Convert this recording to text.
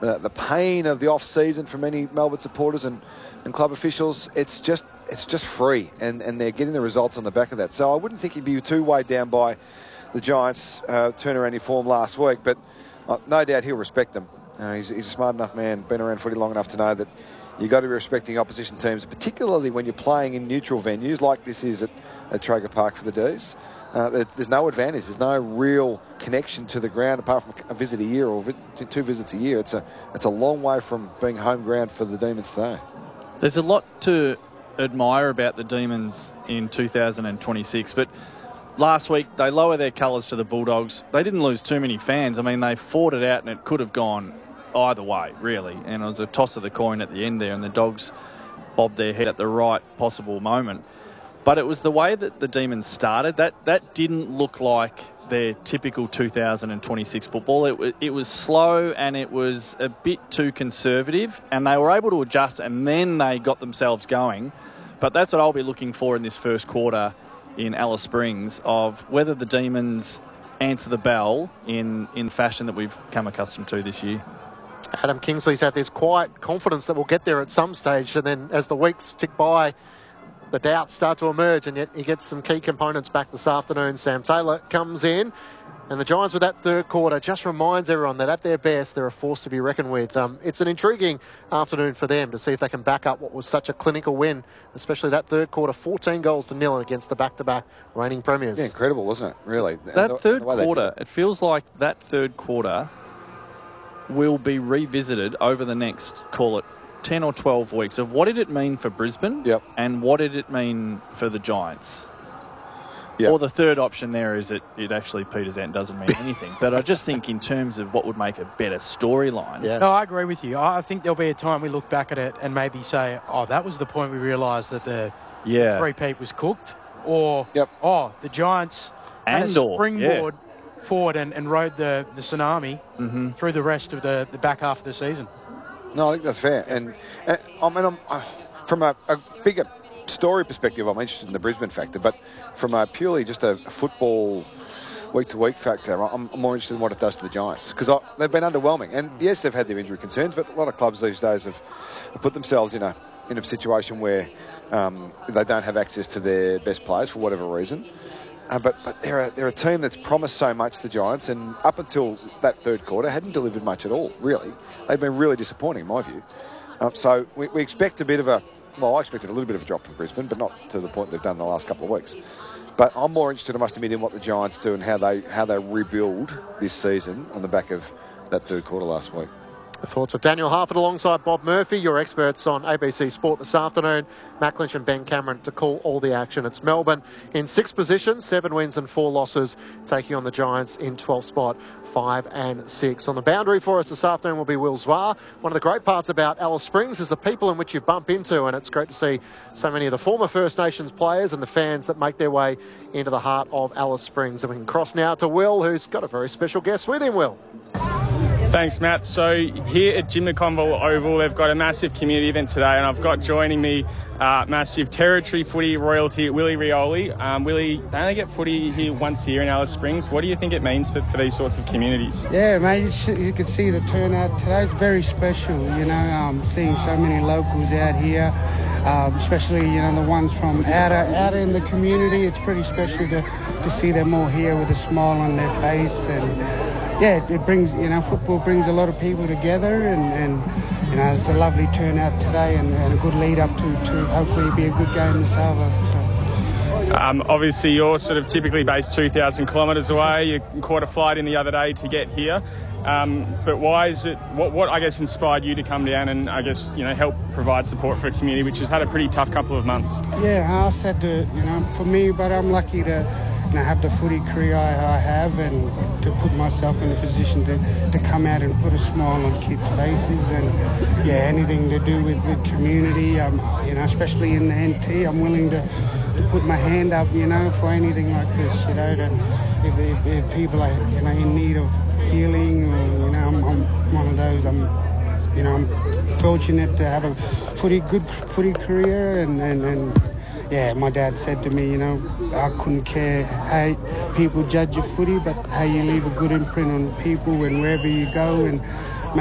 the pain of the off-season for many Melbourne supporters and club officials. It's just free, and they're getting the results on the back of that. So I wouldn't think he'd be too weighed down by the Giants' turnaround in form last week, but no doubt he'll respect them. He's a smart enough man, been around footy long enough to know that you've got to be respecting opposition teams, particularly when you're playing in neutral venues like this is at Traeger Park for the D's. There's no advantage. There's no real connection to the ground apart from a visit a year or 2 visits a year. It's a long way from being home ground for the Demons today. There's a lot to admire about the Demons in 2026, but last week they lower their colours to the Bulldogs. They didn't lose too many fans. I mean, they fought it out and it could have gone either way, really. And it was a toss of the coin at the end there, and the Dogs bobbed their head at the right possible moment. But it was the way that the Demons started. That didn't look like their typical 2026 football. It was slow and it was a bit too conservative, and they were able to adjust, and then they got themselves going. But that's what I'll be looking for in this first quarter in Alice Springs, of whether the Demons answer the bell in fashion that we've come accustomed to this year. Adam Kingsley's had this quiet confidence that we'll get there at some stage, and then as the weeks tick by, the doubts start to emerge, and yet he gets some key components back this afternoon. Sam Taylor comes in, and the Giants with that third quarter just reminds everyone that at their best they're a force to be reckoned with. It's an intriguing afternoon for them to see if they can back up what was such a clinical win, especially that third quarter, 14-0 against the back-to-back reigning premiers. Yeah, incredible, wasn't it, really? That third quarter, it feels like that third quarter will be revisited over the next, call it, 10 or 12 weeks of what did it mean for Brisbane and what did it mean for the Giants. Or the third option there is it actually peters out and doesn't mean anything. But I just think in terms of what would make a better storyline. No, I agree with you. I think there'll be a time we look back at it and maybe say, oh, that was the point we realised that the three-peat was cooked. Or, the Giants had a springboard forward and rode the tsunami through the rest of the back half of the season. No, I think that's fair. And I mean, from a bigger story perspective, I'm interested in the Brisbane factor, but from a purely just a football week-to-week factor, I'm more interested in what it does to the Giants, because they've been underwhelming. And yes, they've had their injury concerns, but a lot of clubs these days have put themselves in a situation where they don't have access to their best players for whatever reason. But they're a team that's promised so much, the Giants, and up until that third quarter hadn't delivered much at all, really. They've been really disappointing, in my view. So we expect I expected a little bit of a drop from Brisbane, but not to the point they've done the last couple of weeks. But I'm more interested, I must admit, in what the Giants do and how they rebuild this season on the back of that third quarter last week. The thoughts of Daniel Harford alongside Bob Murphy, your experts on ABC Sport this afternoon. Matt Lynch and Ben Cameron to call all the action. It's Melbourne in 6th position, 7 wins and 4 losses, taking on the Giants in 12th spot, 5 and 6. On the boundary for us this afternoon will be Will Zwar. One of the great parts about Alice Springs is the people in which you bump into, and it's great to see so many of the former First Nations players and the fans that make their way into the heart of Alice Springs. And we can cross now to Will, who's got a very special guest with him. Will. Thanks, Matt. So here at Jim McConville Oval, they've got a massive community event today, and I've got joining me massive territory footy royalty, Willie Rioli. Willie, they only get footy here once a year in Alice Springs. What do you think it means for these sorts of communities? Yeah, mate, you can see the turnout today. It's very special, seeing so many locals out here, especially, the ones from out in the community. It's pretty special to see them all here with a smile on their face. And it brings, football brings a lot of people together, and it's a lovely turnout today and a good lead up to hopefully be a good game this Salvo. Obviously, you're sort of typically based 2,000 kilometres away. You caught a flight in the other day to get here. But why is it, what I guess inspired you to come down and I guess, help provide support for a community which has had a pretty tough couple of months? Yeah, I said for me, but I'm lucky to have the footy career I have, and to put myself in a position to come out and put a smile on kids' faces, and anything to do with community, especially in the NT, I'm willing to put my hand up, for anything like this, if people are, in need of healing, or, I'm one of those, I'm fortunate to have a good footy career, and my dad said to me, I couldn't care how people judge your footy, but how you leave a good imprint on people and wherever you go. And